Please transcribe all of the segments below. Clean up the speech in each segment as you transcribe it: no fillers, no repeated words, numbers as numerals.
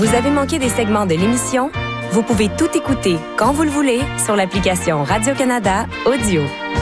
Vous avez manqué des segments de l'émission? Vous pouvez tout écouter quand vous le voulez sur l'application Radio-Canada Audio.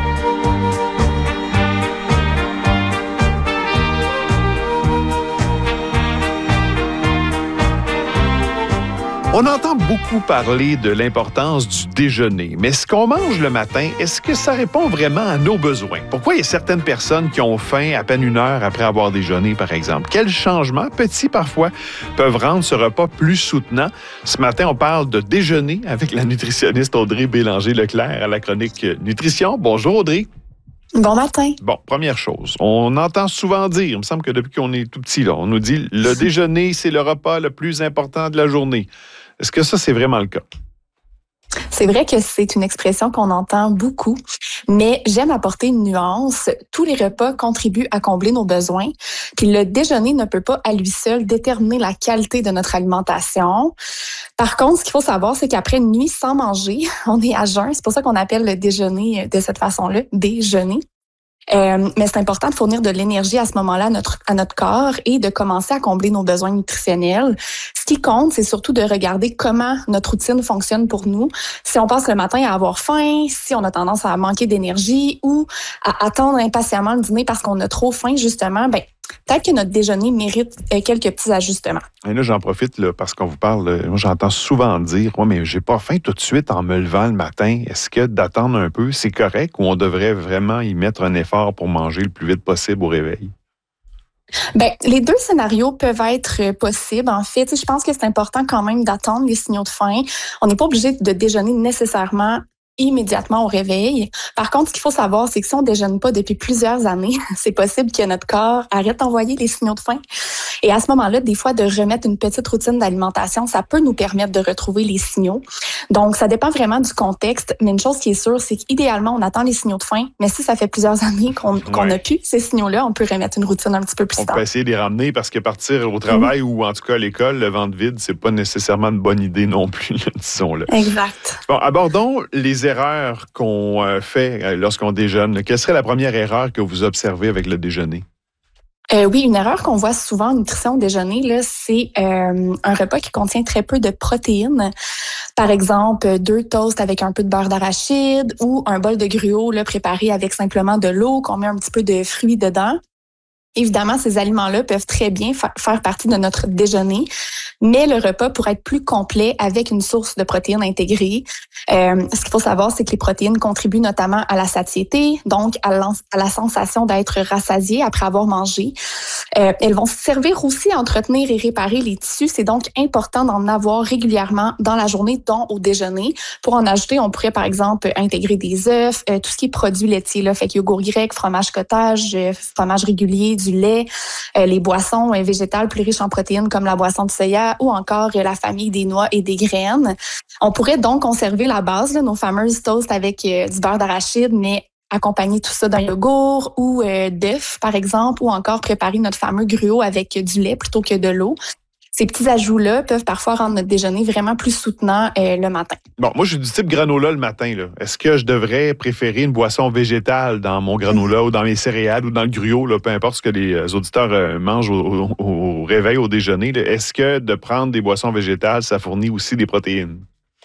On entend beaucoup parler de l'importance du déjeuner, mais ce qu'on mange le matin, est-ce que ça répond vraiment à nos besoins? Pourquoi il y a certaines personnes qui ont faim à peine une heure après avoir déjeuné, par exemple? Quels changements, petits parfois, peuvent rendre ce repas plus soutenant? Ce matin, on parle de déjeuner avec la nutritionniste Audrey Bélanger-Leclerc à la chronique Nutrition. Bonjour Audrey. Bon matin. Bon, première chose, on entend souvent dire, il me semble que depuis qu'on est tout petit, là, on nous dit le déjeuner, c'est le repas le plus important de la journée. Est-ce que ça, c'est vraiment le cas? C'est vrai que c'est une expression qu'on entend beaucoup, mais j'aime apporter une nuance. Tous les repas contribuent à combler nos besoins, puis le déjeuner ne peut pas à lui seul déterminer la qualité de notre alimentation. Par contre, ce qu'il faut savoir, c'est qu'après une nuit sans manger, on est à jeun. C'est pour ça qu'on appelle le déjeuner de cette façon-là, déjeuner. Mais c'est important de fournir de l'énergie à ce moment-là à notre corps et de commencer à combler nos besoins nutritionnels. Ce qui compte, c'est surtout de regarder comment notre routine fonctionne pour nous. Si on passe le matin à avoir faim, si on a tendance à manquer d'énergie ou à attendre impatiemment le dîner parce qu'on a trop faim, justement, peut-être que notre déjeuner mérite quelques petits ajustements. Et là, j'en profite là, parce qu'on vous parle, moi j'entends souvent dire « Ouais, mais j'ai pas faim tout de suite en me levant le matin. Est-ce que d'attendre un peu, c'est correct ou on devrait vraiment y mettre un effort pour manger le plus vite possible au réveil? » Les deux scénarios peuvent être possibles. En fait, je pense que c'est important quand même d'attendre les signaux de faim. On n'est pas obligé de déjeuner nécessairement immédiatement au réveil. Par contre, ce qu'il faut savoir, c'est que si on déjeune pas depuis plusieurs années, c'est possible que notre corps arrête d'envoyer les signaux de faim. Et à ce moment-là, des fois, de remettre une petite routine d'alimentation, ça peut nous permettre de retrouver les signaux. Donc, ça dépend vraiment du contexte. Mais une chose qui est sûre, c'est qu'idéalement, on attend les signaux de faim. Mais si ça fait plusieurs années qu'on n'a plus ces signaux-là, on peut remettre une routine un petit peu plus tard. On peut essayer de les ramener parce que partir au travail ou en tout cas à l'école, le ventre vide, c'est pas nécessairement une bonne idée non plus, disons-le. Exact. Bon, abordons les erreurs qu'on fait lorsqu'on déjeune. Quelle serait la première erreur que vous observez avec le déjeuner? Oui, une erreur qu'on voit souvent en nutrition au déjeuner, là, c'est un repas qui contient très peu de protéines. Par exemple, 2 toasts avec un peu de beurre d'arachide ou un bol de gruau là, préparé avec simplement de l'eau, qu'on met un petit peu de fruits dedans. Évidemment, ces aliments-là peuvent très bien faire partie de notre déjeuner, mais le repas pourrait être plus complet avec une source de protéines intégrée. Ce qu'il faut savoir, c'est que les protéines contribuent notamment à la satiété, donc à la sensation d'être rassasié après avoir mangé. Elles vont servir aussi à entretenir et réparer les tissus. C'est donc important d'en avoir régulièrement dans la journée, dont au déjeuner. Pour en ajouter, on pourrait par exemple intégrer des œufs, tout ce qui est produits laitiers, là, fait que yogourt grec, fromage cottage, fromage régulier, du lait, les boissons végétales plus riches en protéines comme la boisson de soya ou encore la famille des noix et des graines. On pourrait donc conserver la base, là, nos fameuses toasts avec du beurre d'arachide, mais accompagner tout ça d'un yogourt ou d'œufs, par exemple, ou encore préparer notre fameux gruau avec du lait plutôt que de l'eau. Ces petits ajouts-là peuvent parfois rendre notre déjeuner vraiment plus soutenant le matin. Bon, moi, je suis du type granola le matin, là. Est-ce que je devrais préférer une boisson végétale dans mon granola ou dans mes céréales ou dans le gruau, là, peu importe ce que les auditeurs mangent au réveil, au déjeuner, là. Est-ce que de prendre des boissons végétales, ça fournit aussi des protéines?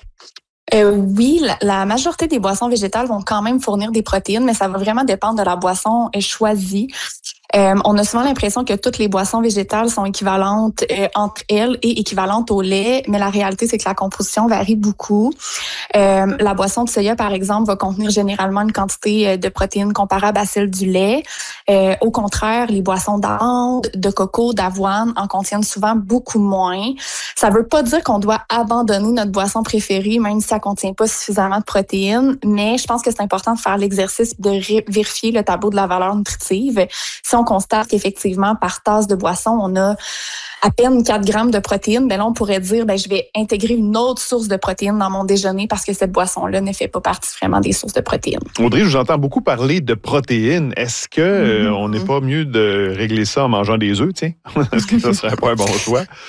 Oui, la majorité des boissons végétales vont quand même fournir des protéines, mais ça va vraiment dépendre de la boisson choisie. On a souvent l'impression que toutes les boissons végétales sont équivalentes entre elles et équivalentes au lait, mais la réalité, c'est que la composition varie beaucoup. La boisson de soya, par exemple, va contenir généralement une quantité de protéines comparable à celle du lait. Au contraire, les boissons d'amande, de coco, d'avoine en contiennent souvent beaucoup moins. Ça veut pas dire qu'on doit abandonner notre boisson préférée, même si ça contient pas suffisamment de protéines, mais je pense que c'est important de faire l'exercice de vérifier le tableau de la valeur nutritive. Si on constate qu'effectivement, par tasse de boisson, on a à peine 4 grammes de protéines, là, on pourrait dire, je vais intégrer une autre source de protéines dans mon déjeuner parce que cette boisson-là ne fait pas partie vraiment des sources de protéines. Audrey, je vous entends beaucoup parler de protéines. Est-ce que on n'est pas mieux de régler ça en mangeant des œufs, tiens? Est-ce que ça serait pas un bon choix?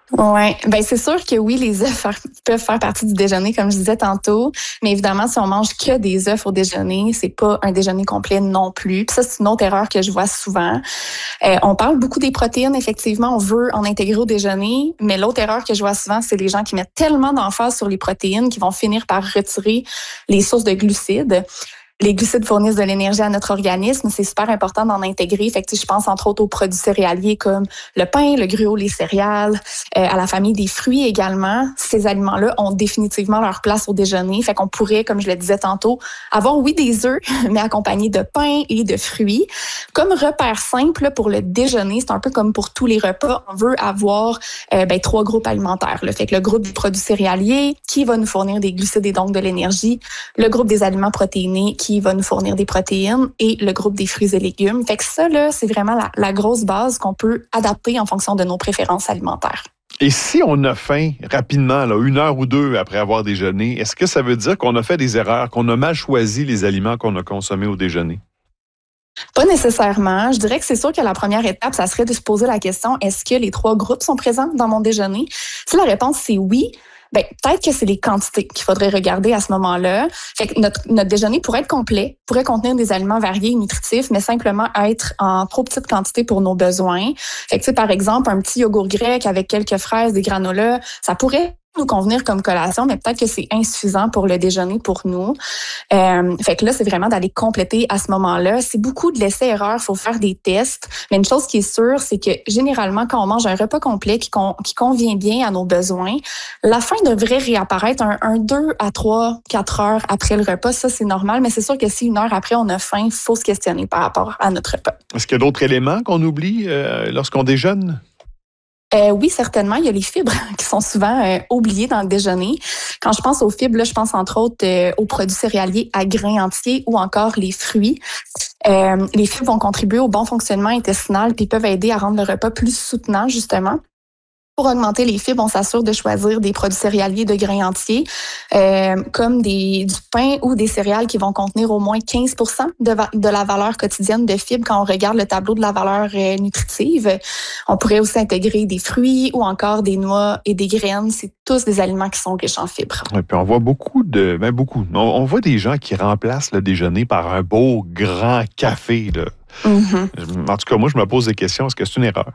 Oui, ben c'est sûr que oui, les œufs peuvent faire partie du déjeuner, comme je disais tantôt. Mais évidemment, si on mange que des œufs au déjeuner, c'est pas un déjeuner complet non plus. Puis ça, c'est une autre erreur que je vois souvent. On parle beaucoup des protéines, effectivement, on veut en intégrer au déjeuner. Mais l'autre erreur que je vois souvent, c'est les gens qui mettent tellement d'emphase sur les protéines qu'ils vont finir par retirer les sources de glucides. Les glucides fournissent de l'énergie à notre organisme. C'est super important d'en intégrer. Fait que, je pense entre autres aux produits céréaliers comme le pain, le gruau, les céréales, à la famille des fruits également. Ces aliments-là ont définitivement leur place au déjeuner. Fait qu'on pourrait, comme je le disais tantôt, avoir, oui, des œufs, mais accompagnés de pain et de fruits. Comme repère simple pour le déjeuner, c'est un peu comme pour tous les repas. On veut avoir 3 groupes alimentaires. Là. Fait que le groupe des produits céréaliers qui va nous fournir des glucides et donc de l'énergie. Le groupe des aliments protéinés qui va nous fournir des protéines et le groupe des fruits et légumes. Fait que ça, là, c'est vraiment la grosse base qu'on peut adapter en fonction de nos préférences alimentaires. Et si on a faim rapidement, là, 1 heure ou 2 après avoir déjeuné, est-ce que ça veut dire qu'on a fait des erreurs, qu'on a mal choisi les aliments qu'on a consommés au déjeuner? Pas nécessairement. Je dirais que c'est sûr que la première étape, ça serait de se poser la question, est-ce que les 3 groupes sont présents dans mon déjeuner? Si la réponse c'est oui, peut-être que c'est les quantités qu'il faudrait regarder à ce moment-là. Fait que notre déjeuner pourrait être complet, pourrait contenir des aliments variés et nutritifs, mais simplement être en trop petite quantité pour nos besoins. Fait que, par exemple, un petit yogourt grec avec quelques fraises, des granolas, ça pourrait nous convenir comme collation, mais peut-être que c'est insuffisant pour le déjeuner pour nous. Fait que là, c'est vraiment d'aller compléter à ce moment-là. C'est beaucoup de l'essai-erreur, il faut faire des tests. Mais une chose qui est sûre, c'est que généralement, quand on mange un repas complet qui convient bien à nos besoins, la faim devrait réapparaître un 2 à 3, 4 heures après le repas. Ça, c'est normal, mais c'est sûr que si 1 heure après, on a faim, il faut se questionner par rapport à notre repas. Est-ce qu'il y a d'autres éléments qu'on oublie lorsqu'on déjeune? Oui, certainement. Il y a les fibres qui sont souvent oubliées dans le déjeuner. Quand je pense aux fibres, là, je pense entre autres aux produits céréaliers à grains entiers ou encore les fruits. Les fibres vont contribuer au bon fonctionnement intestinal puis peuvent aider à rendre le repas plus soutenant, justement. Pour augmenter les fibres, on s'assure de choisir des produits céréaliers de grains entiers, comme du pain ou des céréales qui vont contenir au moins 15% de la valeur quotidienne de fibres quand on regarde le tableau de la valeur nutritive. On pourrait aussi intégrer des fruits ou encore des noix et des graines. C'est tous des aliments qui sont riches en fibres. Et puis on voit beaucoup. On voit des gens qui remplacent le déjeuner par un beau grand café. Là. Mm-hmm. En tout cas, moi, je me pose des questions. Est-ce que c'est une erreur?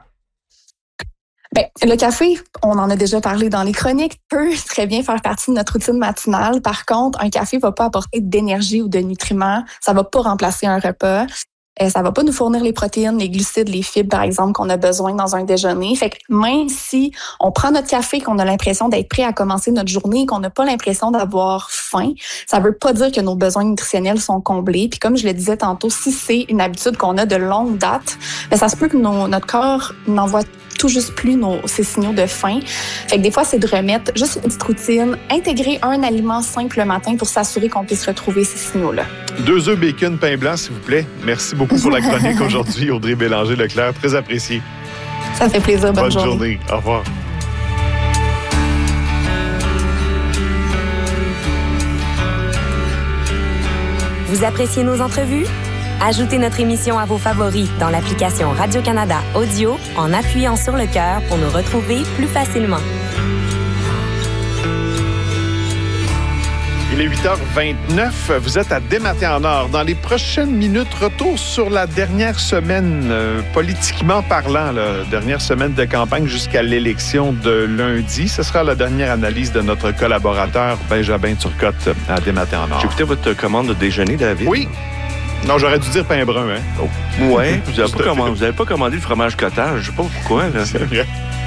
Le café, on en a déjà parlé dans les chroniques, peut très bien faire partie de notre routine matinale. Par contre, un café va pas apporter d'énergie ou de nutriments. Ça va pas remplacer un repas. Ça va pas nous fournir les protéines, les glucides, les fibres, par exemple, qu'on a besoin dans un déjeuner. Fait que même si on prend notre café, qu'on a l'impression d'être prêt à commencer notre journée, qu'on n'a pas l'impression d'avoir faim, ça veut pas dire que nos besoins nutritionnels sont comblés. Puis comme je le disais tantôt, si c'est une habitude qu'on a de longue date, ça se peut que notre corps n'envoie tout juste plus ces signaux de faim. Fait que des fois, c'est de remettre juste une petite routine, intégrer un aliment simple le matin pour s'assurer qu'on puisse retrouver ces signaux-là. 2 œufs, bacon, pain blanc, s'il vous plaît. Merci beaucoup pour la chronique aujourd'hui, Audrey Bélanger-Leclerc. Très apprécié. Ça fait plaisir. Bonne journée. Au revoir. Vous appréciez nos entrevues? Ajoutez notre émission à vos favoris dans l'application Radio-Canada Audio en appuyant sur le cœur pour nous retrouver plus facilement. Il est 8h29. Vous êtes à Dès matin en or. Dans les prochaines minutes, retour sur la dernière semaine, politiquement parlant, la dernière semaine de campagne jusqu'à l'élection de lundi. Ce sera la dernière analyse de notre collaborateur Benjamin Turcotte à Dès matin en or. J'ai écouté votre commande de déjeuner, David. Oui. Non, j'aurais dû dire pain brun, hein? Oh. Ouais, vous n'avez pas commandé le fromage cottage. Je sais pas pourquoi, là. C'est vrai.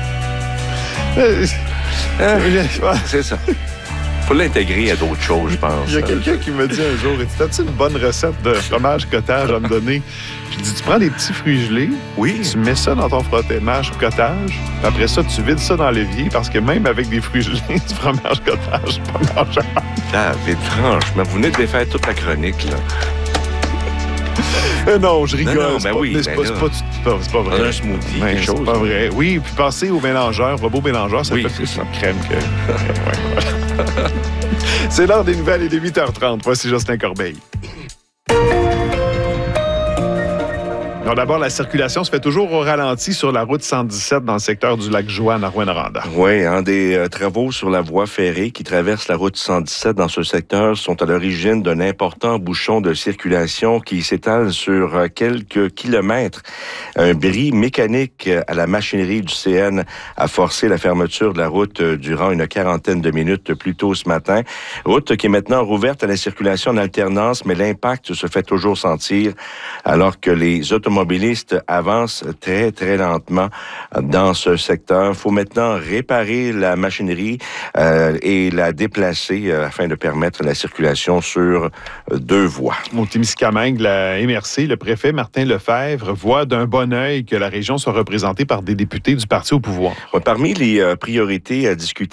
C'est ça. Faut l'intégrer à d'autres choses, je pense. Il y a quelqu'un qui me dit un jour, as-tu une bonne recette de fromage cottage à me donner? Je dis, tu prends des petits fruits gelés, oui. Tu mets ça dans ton fromage cottage, puis après ça, tu vides ça dans l'évier, parce que même avec des fruits gelés, du fromage cottage, c'est pas mangeable. David, franchement, vous venez de défaire toute la chronique, là. Non, je rigole. Non, c'est pas vrai. Un smoothie, quelque chose. C'est pas vrai. Oui, puis passez au mélangeur, robot mélangeur, ça fait plus de crème que... Ouais. C'est l'heure des nouvelles et des 8h30. Voici Jocelyn Corbeil. Non, d'abord, la circulation se fait toujours au ralenti sur la route 117 dans le secteur du Lac-Joie, à Rouyn-Noranda. Oui, des travaux sur la voie ferrée qui traverse la route 117 dans ce secteur sont à l'origine d'un important bouchon de circulation qui s'étale sur quelques kilomètres. Un bris mécanique à la machinerie du CN a forcé la fermeture de la route durant une quarantaine de minutes plus tôt ce matin. Route qui est maintenant rouverte à la circulation en alternance, mais l'impact se fait toujours sentir alors que les automobilistes avancent très, très lentement dans ce secteur. Il faut maintenant réparer la machinerie et la déplacer afin de permettre la circulation sur 2 voies. Au Témiscamingue, la MRC, le préfet Martin Lefebvre, voit d'un bon œil que la région soit représentée par des députés du parti au pouvoir. Parmi les priorités à discuter